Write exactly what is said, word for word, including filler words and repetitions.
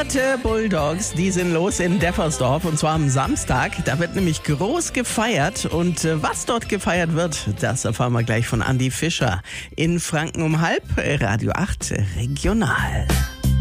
Hunderte Bulldogs, die sind los in Deffersdorf und zwar am Samstag. Da wird nämlich groß gefeiert und äh, was dort gefeiert wird, das erfahren wir gleich von Andi Fischer. In Franken um halb, Radio acht Regional.